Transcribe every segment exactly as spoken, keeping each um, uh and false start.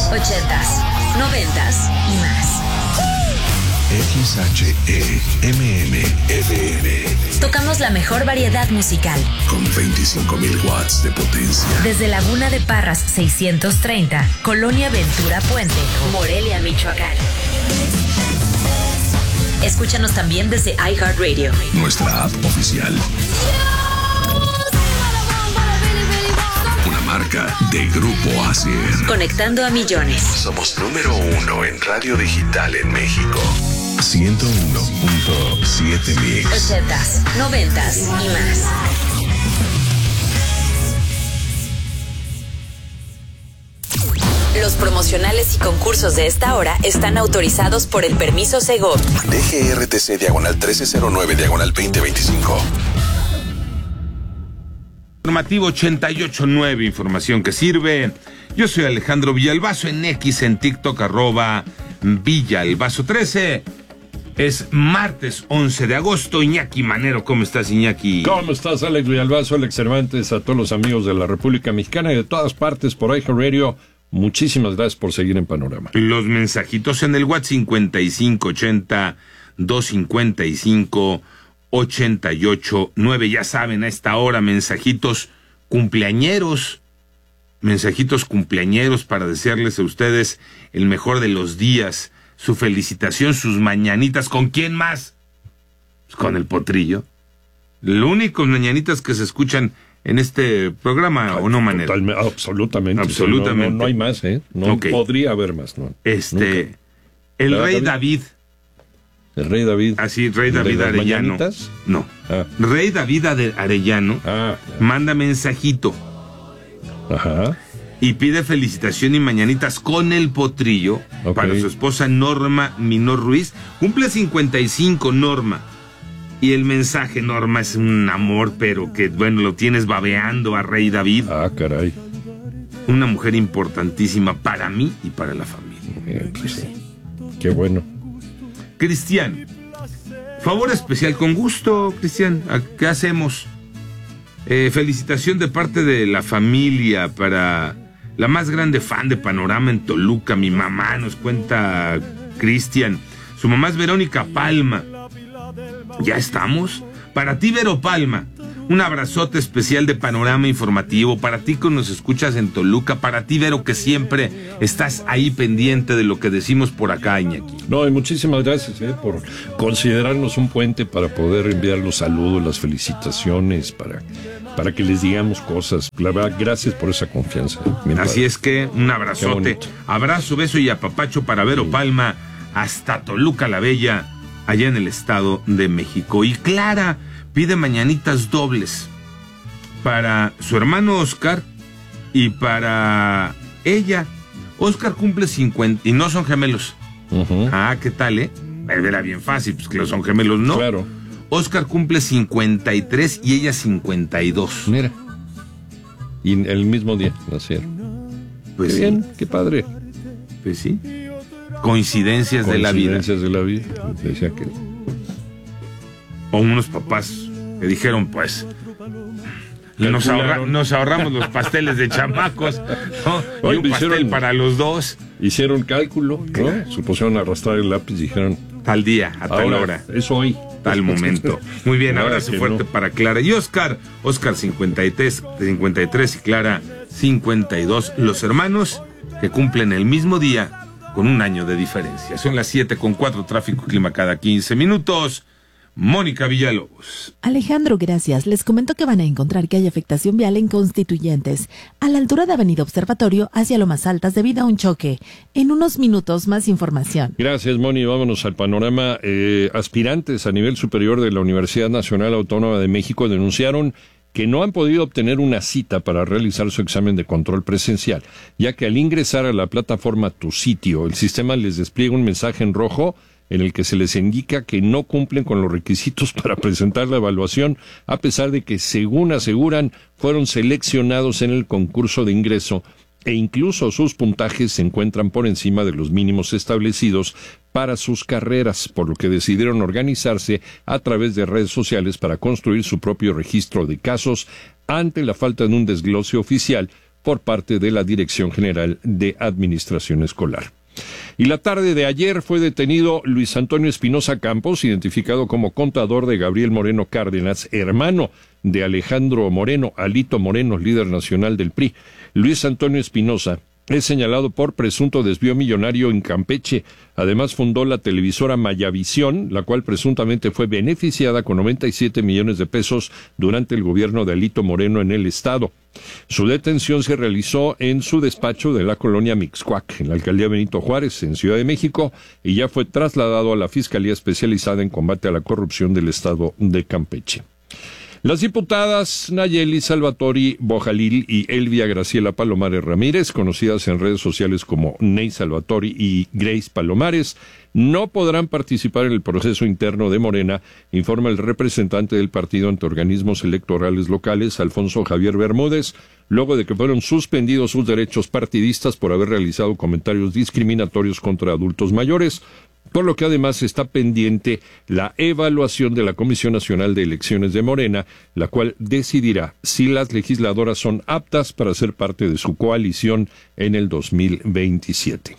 ochentas, noventas y más. X H E M M F M. Tocamos la mejor variedad musical. Con veinticinco mil watts de potencia. Desde Laguna de Parras seiscientos treinta, Colonia Ventura Puente, Morelia, Michoacán. Escúchanos también desde iHeartRadio. Nuestra app oficial. Una marca de Grupo Asier. Conectando a millones. Somos número uno en radio digital en México. ciento uno punto siete Mix. Ochentas, noventas y más. Los promocionales y concursos de esta hora están autorizados por el permiso Segov. D G R T C diagonal trece cero nueve diagonal veinte veinticinco. Informativo ochenta y ocho nueve, información que sirve. Yo soy Alejandro Villalbazo, en X, en TikTok, arroba Villalbazo trece. Es martes once de agosto. Iñaki Manero, ¿cómo estás, Iñaki? ¿Cómo estás, Alex Villalbazo, Alex Cervantes, a todos los amigos de la República Mexicana y de todas partes por iHeartRadio? Muchísimas gracias por seguir en Panorama. Los mensajitos en el WhatsApp cincuenta y cinco ochenta, doscientos cincuenta y cinco, ochenta y ocho nueve. Ya saben, a esta hora, mensajitos cumpleañeros. Mensajitos cumpleañeros para desearles a ustedes el mejor de los días. Su felicitación, sus mañanitas. ¿Con quién más? Pues con el Potrillo. Los únicos mañanitas que se escuchan en este programa, ¿o no, Manero? Totalmente, absolutamente. Absolutamente. No, no, no hay más, ¿eh? No Okay. podría haber más, ¿no? Este, Nunca. el ¿Verdad, rey David? David. ¿El rey David? Así, rey ¿De David las Arellano. mañanitas? No. Ah. Rey David Ade- Arellano Ah, manda mensajito ajá. y pide felicitación y mañanitas con el Potrillo Ok. para su esposa Norma Minor Ruiz. Cumple cincuenta y cinco, Norma. Y el mensaje, Norma, es un amor, pero que, bueno, lo tienes babeando a Rey David. Ah, caray. Una mujer importantísima para mí y para la familia. Eh, pues sí. Qué bueno. Cristian, favor especial, con gusto, Cristian. ¿A- ¿Qué hacemos? Eh, felicitación de parte de la familia para la más grande fan de Panorama en Toluca, mi mamá, nos cuenta Cristian. Su mamá es Verónica Palma. ¿Ya estamos? Para ti, Vero Palma, un abrazote especial de Panorama Informativo. Para ti que nos escuchas en Toluca. Para ti, Vero, que siempre estás ahí pendiente de lo que decimos por acá, Iñaki. No, y muchísimas gracias eh, por considerarnos un puente para poder enviar los saludos, las felicitaciones, para, para que les digamos cosas. La verdad, gracias por esa confianza. Bien Así padre. es que un Qué abrazote, bonito. abrazo, beso y apapacho para Vero Palma hasta Toluca la Bella, allá en el Estado de México. Y Clara pide mañanitas dobles para su hermano Oscar y para ella. Oscar cumple cincuenta y no son gemelos. Ujú. Ah, ¿qué tal, eh? Era bien fácil, pues que los son gemelos, ¿no? Claro. Oscar cumple cincuenta y tres y ella cincuenta y dos. Mira. Y el mismo día nacieron. Pues Qué sí, bien, qué padre. pues sí. Coincidencias de la vida. Coincidencias de la vida. Decía que... O unos papás que dijeron, pues, nos, ahorra- nos ahorramos los pasteles de chamacos, ¿no? Y Oye, un pastel hicieron- para los dos, Hicieron cálculo, ¿no? Se pusieron a arrastrar el lápiz y dijeron... tal día, a tal Ahora, hora, es hoy. tal momento. Muy bien, Nada abrazo que fuerte no. para Clara y Oscar. Oscar cincuenta y tres, cincuenta y tres y Clara cincuenta y dos. Los hermanos que cumplen el mismo día con un año de diferencia. Son las siete con cuatro, tráfico y clima cada quince minutos. Mónica Villalobos. Alejandro, gracias. Les comento que van a encontrar que hay afectación vial en Constituyentes, a la altura de Avenida Observatorio, hacia Lomas Altas, debido a un choque. En unos minutos, más información. Gracias, Moni. Vámonos al panorama. Eh, aspirantes a nivel superior de la Universidad Nacional Autónoma de México denunciaron que no han podido obtener una cita para realizar su examen de control presencial, ya que al ingresar a la plataforma Tu Sitio, el sistema les despliega un mensaje en rojo en el que se les indica que no cumplen con los requisitos para presentar la evaluación, a pesar de que, según aseguran, fueron seleccionados en el concurso de ingreso e incluso sus puntajes se encuentran por encima de los mínimos establecidos para sus carreras, por lo que decidieron organizarse a través de redes sociales para construir su propio registro de casos ante la falta de un desglose oficial, por parte de la Dirección General de Administración Escolar. Y la tarde de ayer fue detenido Luis Antonio Espinosa Campos, identificado como contador de Gabriel Moreno Cárdenas, hermano de Alejandro Moreno, Alito Moreno, líder nacional del P R I. Luis Antonio Espinosa es señalado por presunto desvío millonario en Campeche. Además fundó la televisora Mayavisión, la cual presuntamente fue beneficiada con noventa y siete millones de pesos durante el gobierno de Alito Moreno en el estado. Su detención se realizó en su despacho de la colonia Mixcoac, en la alcaldía Benito Juárez, en Ciudad de México, y ya fue trasladado a la Fiscalía Especializada en Combate a la Corrupción del estado de Campeche. Las diputadas Nayeli Salvatori Bojalil y Elvia Graciela Palomares Ramírez, conocidas en redes sociales como Ney Salvatori y Grace Palomares, no podrán participar en el proceso interno de Morena, informa el representante del partido ante organismos electorales locales, Alfonso Javier Bermúdez, luego de que fueron suspendidos sus derechos partidistas por haber realizado comentarios discriminatorios contra adultos mayores, por lo que además está pendiente la evaluación de la Comisión Nacional de Elecciones de Morena, la cual decidirá si las legisladoras son aptas para ser parte de su coalición en el dos mil veintisiete.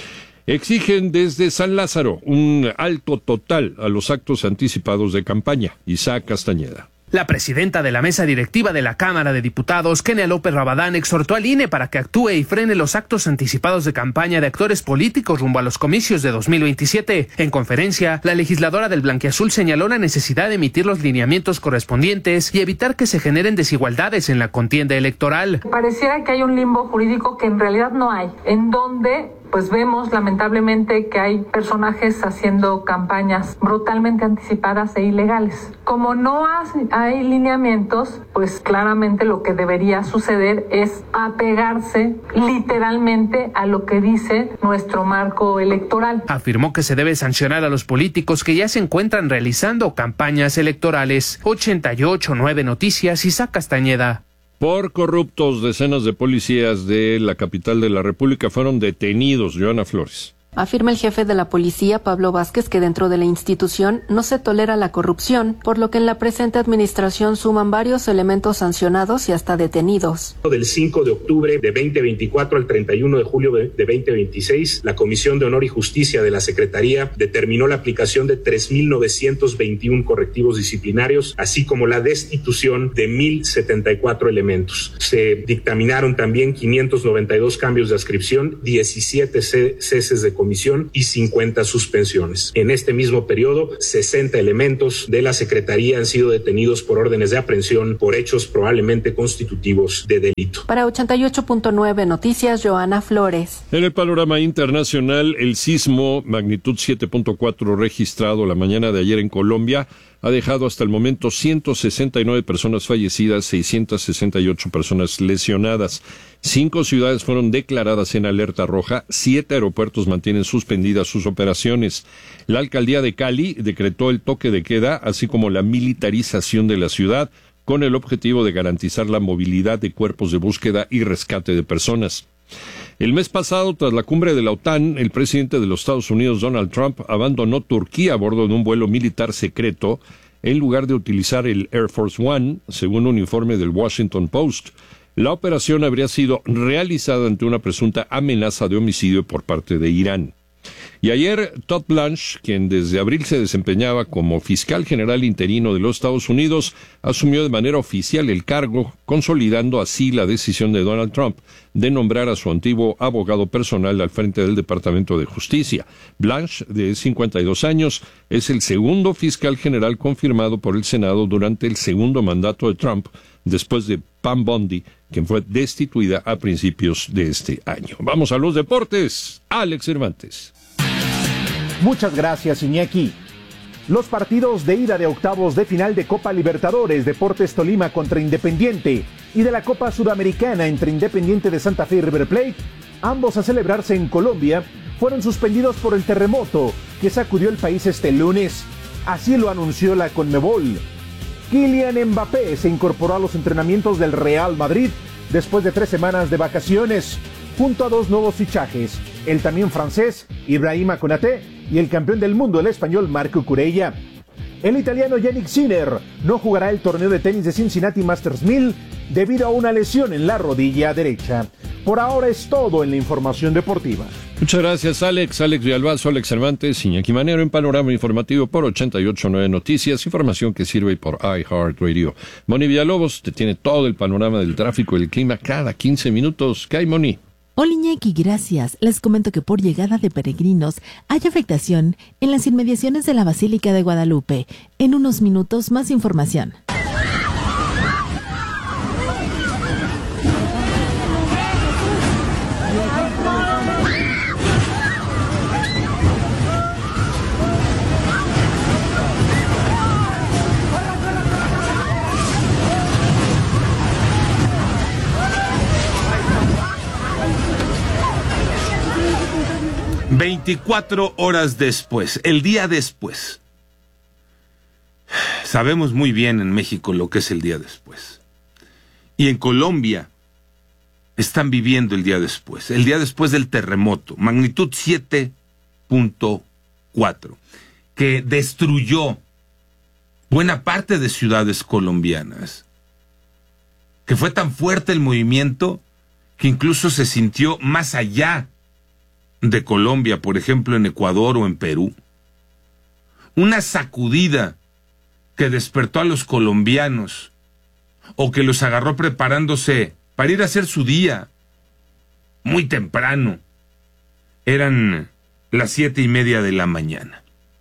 Exigen desde San Lázaro un alto total a los actos anticipados de campaña. Isaac Castañeda. La presidenta de la mesa directiva de la Cámara de Diputados, Kenia López Rabadán, exhortó al I N E para que actúe y frene los actos anticipados de campaña de actores políticos rumbo a los comicios de dos mil veintisiete. En conferencia, la legisladora del Blanquiazul señaló la necesidad de emitir los lineamientos correspondientes y evitar que se generen desigualdades en la contienda electoral. Pareciera que hay un limbo jurídico que en realidad no hay, en donde pues vemos lamentablemente que hay personajes haciendo campañas brutalmente anticipadas e ilegales. Como no hay lineamientos, pues claramente lo que debería suceder es apegarse literalmente a lo que dice nuestro marco electoral. Afirmó que se debe sancionar a los políticos que ya se encuentran realizando campañas electorales. ochenta y ocho punto nueve Noticias, Isaac Castañeda. Por corruptos, decenas de policías de la capital de la República fueron detenidos. Joana Flores. Afirma el jefe de la policía, Pablo Vázquez, que dentro de la institución no se tolera la corrupción, por lo que en la presente administración suman varios elementos sancionados y hasta detenidos. Del cinco de octubre de veinte veinticuatro al treinta y uno de julio de veinte veintiséis, la Comisión de Honor y Justicia de la Secretaría determinó la aplicación de tres mil novecientos veintiuno correctivos disciplinarios, así como la destitución de mil setenta y cuatro elementos. Se dictaminaron también quinientos noventa y dos cambios de adscripción, diecisiete ceses de comisión y cincuenta suspensiones. En este mismo periodo, sesenta elementos de la Secretaría han sido detenidos por órdenes de aprehensión por hechos probablemente constitutivos de delito. Para ochenta y ocho punto nueve Noticias, Joana Flores. En el panorama internacional, el sismo magnitud siete punto cuatro registrado la mañana de ayer en Colombia ha dejado hasta el momento ciento sesenta y nueve personas fallecidas, seiscientas sesenta y ocho personas lesionadas. Cinco ciudades fueron declaradas en alerta roja, siete aeropuertos mantienen suspendidas sus operaciones. La alcaldía de Cali decretó el toque de queda, así como la militarización de la ciudad, con el objetivo de garantizar la movilidad de cuerpos de búsqueda y rescate de personas. El mes pasado, tras la cumbre de la OTAN, el presidente de los Estados Unidos, Donald Trump, abandonó Turquía a bordo de un vuelo militar secreto en lugar de utilizar el Air Force One, según un informe del Washington Post. La operación habría sido realizada ante una presunta amenaza de homicidio por parte de Irán. Y ayer, Todd Blanche, quien desde abril se desempeñaba como fiscal general interino de los Estados Unidos, asumió de manera oficial el cargo, consolidando así la decisión de Donald Trump de nombrar a su antiguo abogado personal al frente del Departamento de Justicia. Blanche, de cincuenta y dos años, es el segundo fiscal general confirmado por el Senado durante el segundo mandato de Trump, después de Pam Bondi, quien fue destituida a principios de este año. Vamos a los deportes. Alex Cervantes. Muchas gracias, Iñaki. Los partidos de ida de octavos de final de Copa Libertadores, Deportes Tolima contra Independiente, y de la Copa Sudamericana entre Independiente de Santa Fe y River Plate, ambos a celebrarse en Colombia, fueron suspendidos por el terremoto que sacudió el país este lunes. Así lo anunció la Conmebol. Kylian Mbappé se incorporó a los entrenamientos del Real Madrid después de tres semanas de vacaciones, junto a dos nuevos fichajes, el también francés Ibrahima Konaté y el campeón del mundo, el español Marco Curella. El italiano Yannick Sinner no jugará el torneo de tenis de Cincinnati Masters mil debido a una lesión en la rodilla derecha. Por ahora es todo en la información deportiva. Muchas gracias, Alex. Alex Villalbazo, Alex Cervantes, Iñaki Manero en Panorama Informativo por ochenta y ocho punto nueve Noticias, información que sirve por iHeartRadio. Moni Villalobos te tiene todo el panorama del tráfico y el clima cada quince minutos. ¿Qué hay, Moni? Hola Iñaki, gracias. Les comento que por llegada de peregrinos hay afectación en las inmediaciones de la Basílica de Guadalupe. En unos minutos más información. veinticuatro horas después, el día después. Sabemos muy bien en México lo que es el día después. Y en Colombia están viviendo el día después. El día después del terremoto, magnitud siete punto cuatro, que destruyó buena parte de ciudades colombianas. Que fue tan fuerte el movimiento que incluso se sintió más allá de Colombia, por ejemplo, en Ecuador o en Perú. Una sacudida que despertó a los colombianos o que los agarró preparándose para ir a hacer su día muy temprano. Eran las siete y media de la mañana.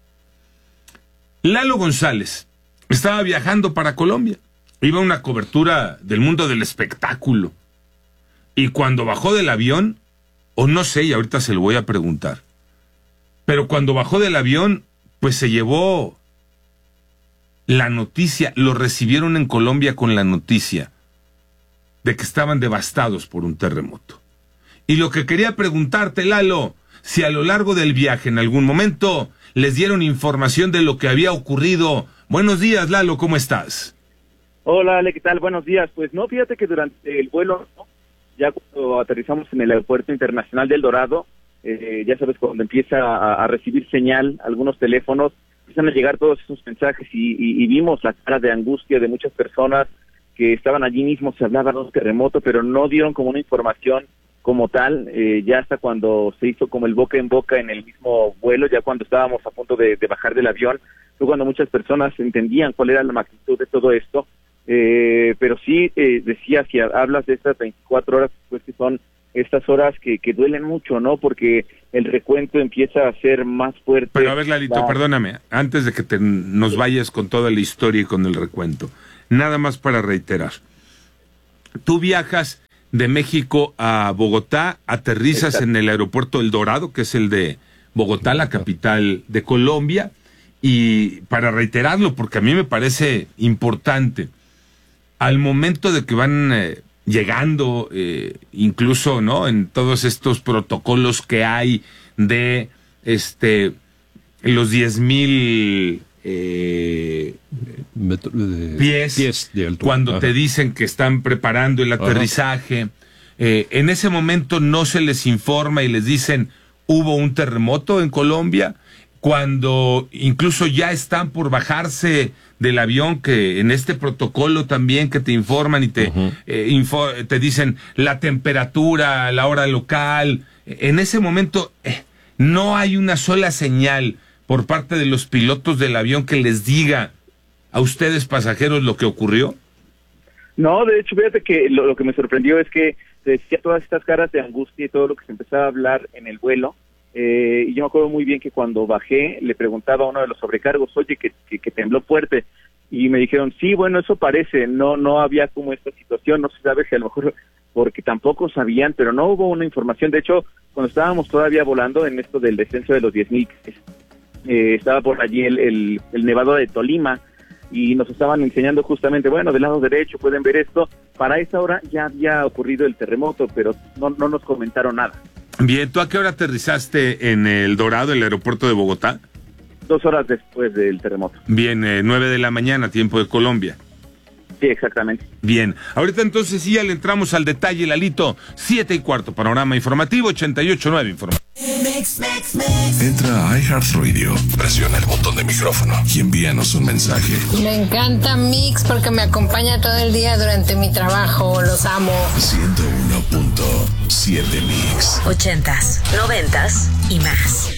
Lalo González estaba viajando para Colombia. Iba a una cobertura del mundo del espectáculo. Y cuando bajó del avión, o no sé, y ahorita se lo voy a preguntar, pero cuando bajó del avión, pues se llevó la noticia, lo recibieron en Colombia con la noticia de que estaban devastados por un terremoto. Y lo que quería preguntarte, Lalo, si a lo largo del viaje en algún momento les dieron información de lo que había ocurrido. Buenos días, Lalo, ¿cómo estás? Hola, Ale, ¿qué tal? Buenos días. Pues no, fíjate que durante el vuelo, ¿no? Ya cuando aterrizamos en el Aeropuerto Internacional del Dorado, eh, ya sabes, cuando empieza a, a recibir señal, algunos teléfonos, empiezan a llegar todos esos mensajes y, y, y vimos la cara de angustia de muchas personas que estaban allí mismo, se hablaba de un terremoto, pero no dieron como una información como tal, eh, ya hasta cuando se hizo como el boca en boca en el mismo vuelo, ya cuando estábamos a punto de, de bajar del avión, fue cuando muchas personas entendían cuál era la magnitud de todo esto. Eh, pero sí, eh, decía, si hablas de estas veinticuatro horas, pues que son estas horas que, que duelen mucho, ¿no? Porque el recuento empieza a ser más fuerte. Pero a ver, Lalito, la... perdóname, antes de que te, nos vayas con toda la historia y con el recuento, nada más para reiterar. Tú viajas de México a Bogotá, aterrizas Exacto. en el aeropuerto El Dorado, que es el de Bogotá, la capital de Colombia, y para reiterarlo, porque a mí me parece importante, al momento de que van eh, llegando, eh, incluso, ¿no?, en todos estos protocolos que hay de este los diez mil eh, pies, pies de altura. Cuando Ajá. te dicen que están preparando el aterrizaje, eh, en ese momento no se les informa y les dicen, hubo un terremoto en Colombia, cuando incluso ya están por bajarse del avión, que en este protocolo también que te informan y te, uh-huh. eh, info, te dicen la temperatura, la hora local. En ese momento eh, no hay una sola señal por parte de los pilotos del avión que les diga a ustedes pasajeros lo que ocurrió. No, de hecho, fíjate que lo, lo que me sorprendió es que te decía todas estas caras de angustia y todo lo que se empezaba a hablar en el vuelo. Eh, y yo me acuerdo muy bien que cuando bajé le preguntaba a uno de los sobrecargos, oye, que, que, que tembló fuerte, y me dijeron, sí, bueno, eso parece, no no había como esta situación, no se sabe si a lo mejor porque tampoco sabían, pero no hubo una información. De hecho, cuando estábamos todavía volando en esto del descenso de los diez mil, eh, estaba por allí el, el, el Nevado de Tolima, y nos estaban enseñando justamente, bueno, del lado derecho pueden ver esto, para esa hora ya había ocurrido el terremoto, pero no, no nos comentaron nada. Bien, ¿tú a qué hora aterrizaste en El Dorado, el aeropuerto de Bogotá? Dos horas después del terremoto. Bien, eh, nueve de la mañana, tiempo de Colombia. Sí, exactamente. Bien, ahorita entonces sí ya le entramos al detalle, Lalito. Siete y cuarto, panorama informativo, ochenta y ocho nueve informativo. Mix, mix, mix. Entra a iHeartRadio, presiona el botón de micrófono y envíanos un mensaje. Me encanta Mix porque me acompaña todo el día durante mi trabajo. Los amo. ciento uno punto siete Mix. Ochentas, noventas y más.